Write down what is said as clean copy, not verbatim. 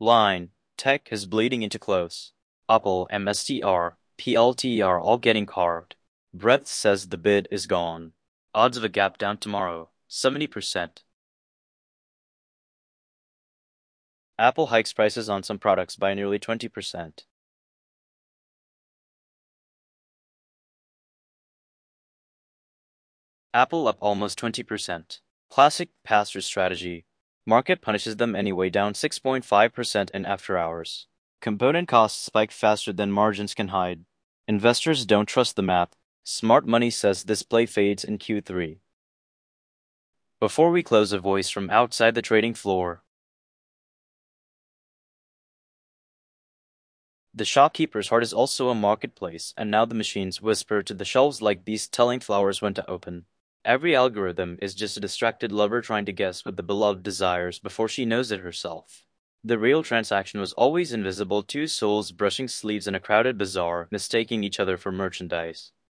Line, tech is bleeding into close. Apple, MSTR, PLTR all getting carved. Breadth says the bid is gone. Odds of a gap down tomorrow, 70%. Apple hikes prices on some products by nearly 20%. Apple up almost 20%. Classic pass-through strategy. Market punishes them anyway, down 6.5% in after hours. Component costs spike faster than margins can hide. Investors don't trust the math. Smart money says this play fades in Q3. Before we close, a voice from outside the trading floor. The shopkeeper's heart is also a marketplace, and now the machines whisper to the shelves like beasts telling flowers when to open. Every algorithm is just a distracted lover trying to guess what the beloved desires before she knows it herself. The real transaction was always invisible, two souls brushing sleeves in a crowded bazaar, mistaking each other for merchandise.